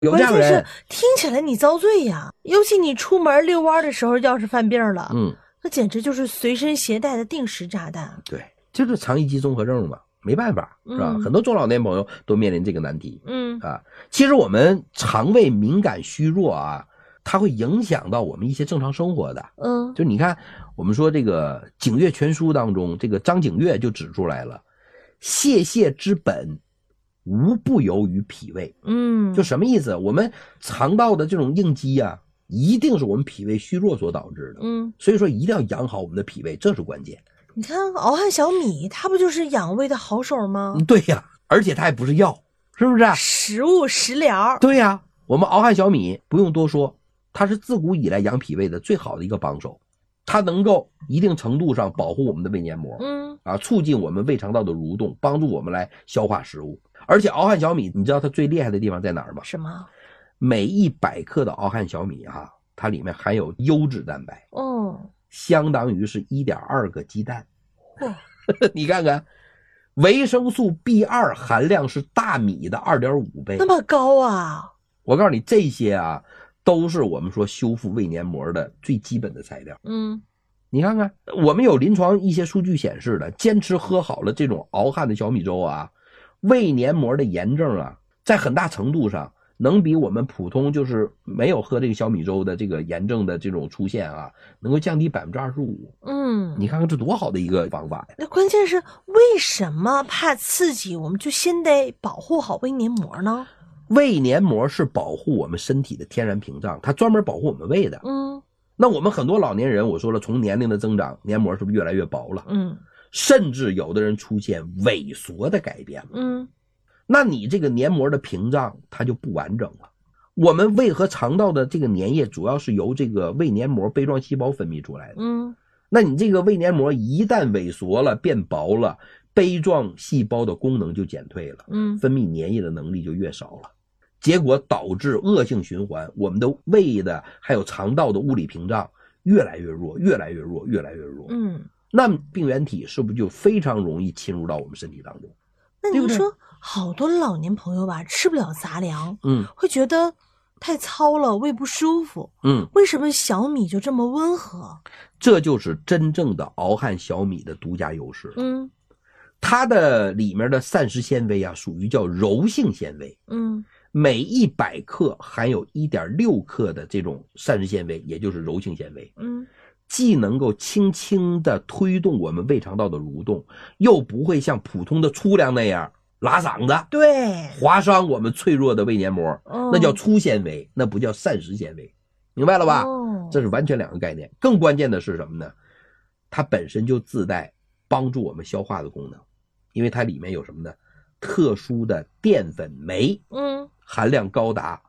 有这样人， 关键是听起来你遭罪呀，尤其你出门遛弯的时候，要是犯病了，那简直就是随身携带的定时炸弹。 对，就是肠易激综合症嘛，没办法，是吧？很多中老年朋友都面临这个难题。其实我们肠胃敏感虚弱啊，它会影响到我们一些正常生活的。就你看，我们说这个《景岳全书》当中，这个张景岳就指出来了，泄泻之本无不由于脾胃。就什么意思？我们肠道的这种应激啊，一定是我们脾胃虚弱所导致的。所以说一定要养好我们的脾胃，这是关键。 你看熬汉小米，它不就是养胃的好手吗？ 对呀，而且它还不是药，是不是？ 食物食疗。对呀，我们熬汉小米不用多说，它是自古以来养脾胃的最好的一个帮手。它能够一定程度上保护我们的胃黏膜，促进我们胃肠道的蠕动，帮助我们来消化食物。而且熬汉小米，你知道它最厉害的地方在哪儿吗？ 什么？ 每100克的熬汉小米啊，它里面含有优质蛋白，相当于是1.2个鸡蛋。你看看，维生素 B2 含量是大米的2.5倍， 那么高啊！ 我告诉你，这些啊都是我们说修复胃黏膜的最基本的材料。你看看，我们有临床一些数据显示的，坚持喝好了这种熬汉的小米粥啊，胃黏膜的炎症啊，在很大程度上能比我们普通就是没有喝这个小米粥的这个炎症的这种出现啊，能够降低25%。你看看这多好的一个方法呀！ 那关键是为什么怕刺激，我们就先得保护好胃黏膜呢？ 胃黏膜是保护我们身体的天然屏障，它专门保护我们胃的。那我们很多老年人，我说了，从年龄的增长，黏膜是不是越来越薄了？甚至有的人出现萎缩的改变了。那你这个黏膜的屏障它就不完整了。我们胃和肠道的这个粘液主要是由这个胃黏膜杯状细胞分泌出来的。那你这个胃黏膜一旦萎缩了，变薄了，杯状细胞的功能就减退了，分泌粘液的能力就越少了，结果导致恶性循环，我们的胃的还有肠道的物理屏障越来越弱，越来越弱，越来越弱。那病原体是不是就非常容易侵入到我们身体当中？ 那您说好多老年朋友吧，吃不了杂粮，会觉得太糙了，胃不舒服。为什么小米就这么温和？ 这就是真正的熬汉小米的独家优势。它的里面的膳食纤维啊，属于叫柔性纤维。每100克含有1.6克的这种膳食纤维，也就是柔性纤维。既能够轻轻地推动我们胃肠道的蠕动，又不会像普通的粗粮那样拉嗓子， 对， 划伤我们脆弱的胃黏膜。那叫粗纤维，那不叫膳食纤维，明白了吧？这是完全两个概念。更关键的是什么呢？它本身就自带帮助我们消化的功能，因为它里面有什么呢？特殊的淀粉酶，含量高达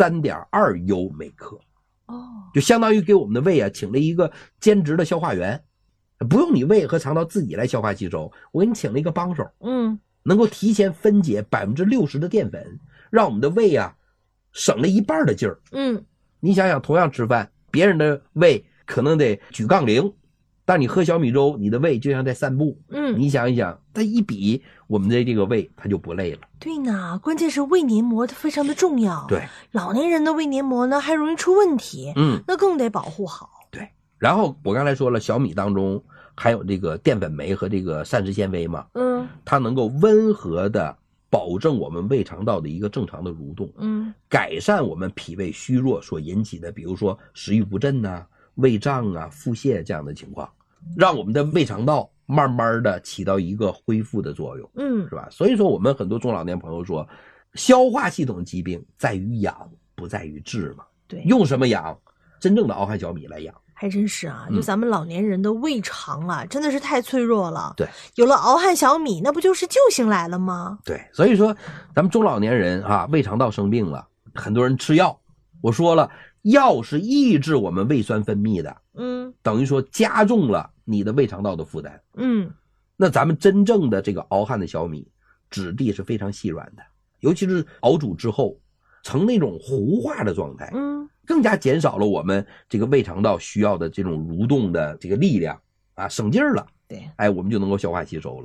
3.2优每克。就相当于给我们的胃啊请了一个兼职的消化员，不用你胃和肠道自己来消化吸收，我给你请了一个帮手，能够提前分解60%的淀粉，让我们的胃啊省了一半的劲儿。你想想，同样吃饭，别人的胃可能得举杠铃，但你喝小米粥，你的胃就像在散步。你想一想，它一比我们的这个胃，它就不累了。 对呢，关键是胃黏膜它非常的重要。 对， 老年人的胃黏膜呢还容易出问题，那更得保护好。 对，然后我刚才说了，小米当中含有这个淀粉酶和这个膳食纤维嘛，它能够温和的保证我们胃肠道的一个正常的蠕动，改善我们脾胃虚弱所引起的，比如说食欲不振啊、胃胀啊、腹泻这样的情况，让我们的胃肠道慢慢的起到一个恢复的作用，是吧？所以说我们很多中老年朋友说，消化系统疾病在于养，不在于治嘛。 对， 用什么养？真正的熬汉小米来养。 还真是啊，就咱们老年人的胃肠啊，真的是太脆弱了。 对， 有了熬汉小米，那不就是救星来了吗？ 对，所以说咱们中老年人啊，胃肠道生病了，很多人吃药。我说了，药是抑制我们胃酸分泌的，等于说加重了你的胃肠道的负担。那咱们真正的这个熬汉的小米，质地是非常细软的，尤其是熬煮之后，成那种糊化的状态，更加减少了我们这个胃肠道需要的这种蠕动的这个力量啊，省劲儿了。 对， 我们就能够消化吸收了。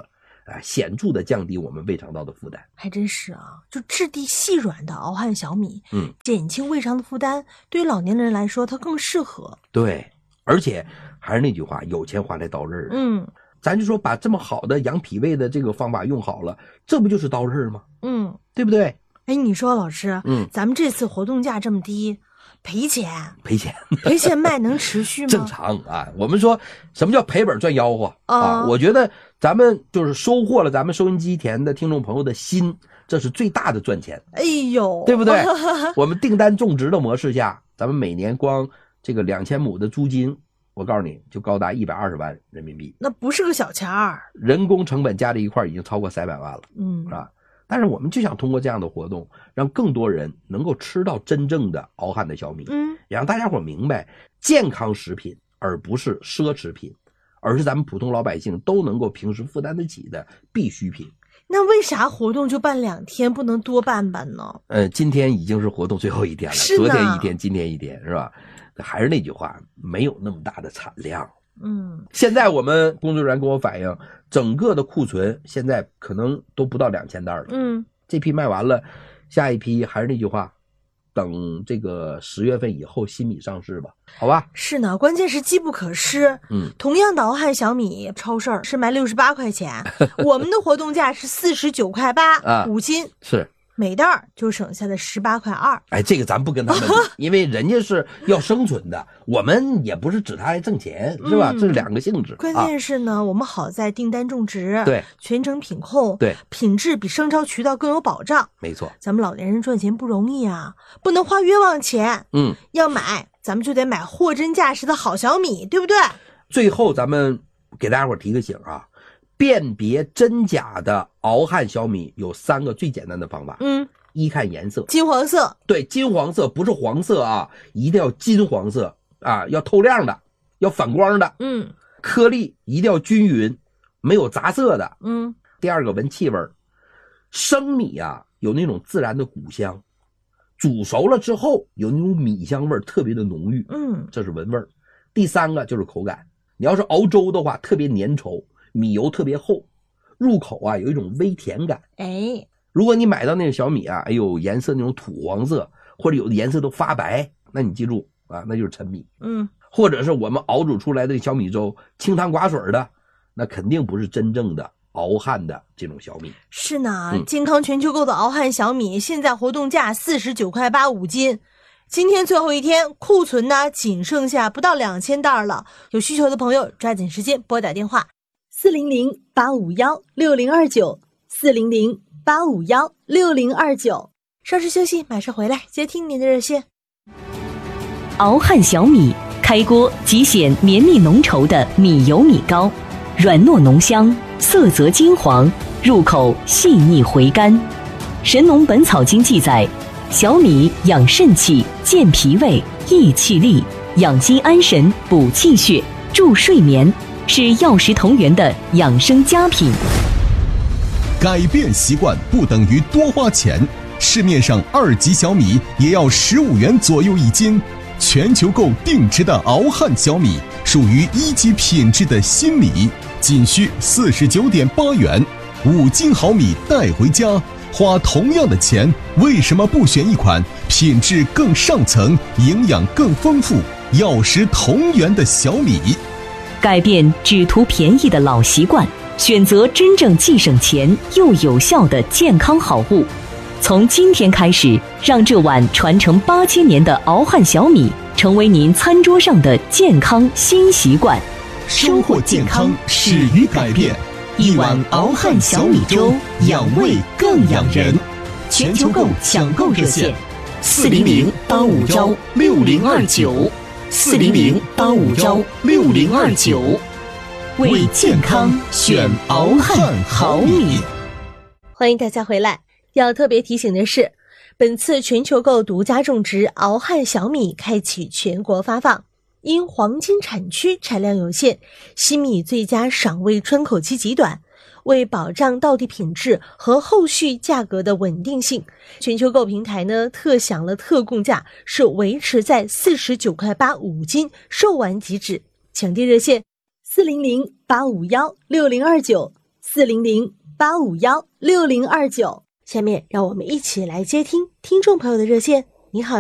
显著的降低我们胃肠道的负担。 还真是啊，就质地细软的熬汉小米，减轻胃肠的负担，对于老年人来说它更适合。 对，而且还是那句话，有钱花来刀刃。咱就说把这么好的养脾胃的这个方法用好了，这不就是刀刃吗？对不对？ 哎，你说老师，咱们这次活动价这么低，赔钱卖能持续吗？ 正常啊，我们说什么叫赔本赚吆喝啊？我觉得咱们就是收获了咱们收音机前的听众朋友的心，这是最大的赚钱。 哎呦， 对不对？我们订单种植的模式下，咱们每年光这个2000亩的租金，我告诉你就高达120万人民币， 那不是个小钱儿， 人工成本加在一块已经超过300万了，是吧？但是我们就想通过这样的活动，让更多人能够吃到真正的熬汉的小米，也让大家伙明白，健康食品而不是奢侈品，而是咱们普通老百姓都能够平时负担得起的必需品。 那为啥活动就办2天，不能多办呢？ 今天已经是活动最后一天了，昨天1天，今天1天，是吧？还是那句话，没有那么大的产量。现在我们工作人员跟我反映，整个的库存现在可能都不到2000袋了。这批卖完了，下一批还是那句话，等这个10月份以后新米上市吧，好吧？ 是呢，关键是机不可失。同样的熬汉小米，超市是卖68块钱，我们的活动价是49.8块5斤， 是。 每袋就省下的18.2块。 哎，这个咱不跟他们比，因为人家是要生存的，我们也不是指他来挣钱，是吧？这是2个性质。 关键是呢，我们好在订单种植， 对， 全程品控， 对， 品质比商超渠道更有保障。 没错， 咱们老年人赚钱不容易啊，不能花冤枉钱。要买咱们就得买货真价实的好小米，对不对？ 最后咱们给大家伙提个醒啊。辨别真假的熬汉小米有3个最简单的方法。一看颜色， 金黄色， 对，金黄色，不是黄色啊，一定要金黄色啊，要透亮的，要反光的。颗粒一定要均匀，没有杂色的。第2个闻气味，生米啊有那种自然的谷香，煮熟了之后有那种米香味特别的浓郁。这是闻味。第3个就是口感，你要是熬粥的话特别粘稠，米油特别厚，入口啊有一种微甜感。如果你买到那个小米啊，哎呦颜色那种土黄色，或者有的颜色都发白，那你记住啊，那就是陈米。或者是我们熬煮出来的小米粥清汤寡水的，那肯定不是真正的熬汉的这种小米。 是呢，健康全球购的熬汉小米现在活动价49.8块5斤，今天最后一天，库存呢仅剩下不到2000袋了。有需求的朋友抓紧时间拨打电话400-851-6029，400-851-6029。稍事休息，马上回来接听您的热线。 熬汉小米，开锅即显绵密浓稠的米油米糕，软糯浓香，色泽金黄，入口细腻回甘。神农本草经记载，小米养肾气、健脾胃、益气力、养心安神、补气血、助睡眠，是药食同源的养生佳品。 改变习惯不等于多花钱，市面上2级小米也要15元左右1斤，全球购定制的熬汉小米属于1级品质的新米，仅需49.8元，5斤好米带回家，花同样的钱，为什么不选一款品质更上层、营养更丰富、药食同源的小米？ 改变只图便宜的老习惯，选择真正既省钱又有效的健康好物。从今天开始，让这碗传承8000年的熬汉小米成为您餐桌上的健康新习惯。 收获健康始于改变，一碗熬汉小米粥，养胃更养人。 全球购抢购热线：400-85-6029，400-85-6029，为健康选熬汉好米。 欢迎大家回来。要特别提醒的是，本次全球购独家种植熬汉小米开启全国发放，因黄金产区产量有限，新米最佳赏味窗口期极短，为保障到地品质和后续价格的稳定性，全球购平台呢特享了特供价，是维持在49.8块5斤，售完即止。抢订热线：400-851-6029。 400-851-6029。下面让我们一起来接听听众朋友的热线。你好。